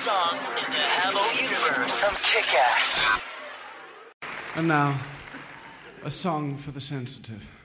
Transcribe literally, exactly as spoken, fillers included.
songs in the Habbo universe from Kick-Ass. And now, a song for the sensitive.